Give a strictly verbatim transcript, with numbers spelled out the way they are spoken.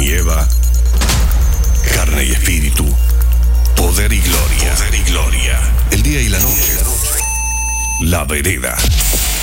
y Eva, carne y espíritu, poder y gloria, poder y gloria, el día y la noche, la vereda.